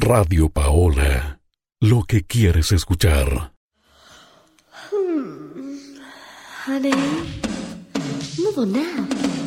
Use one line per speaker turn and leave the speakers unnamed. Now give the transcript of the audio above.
Radio Paola. Lo que quieres escuchar.
Honey, move on now.